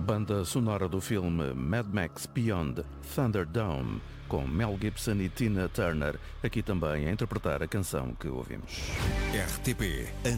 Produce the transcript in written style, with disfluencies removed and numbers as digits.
Banda sonora do filme Mad Max Beyond Thunderdome, com Mel Gibson e Tina Turner, aqui também a interpretar a canção que ouvimos. RTP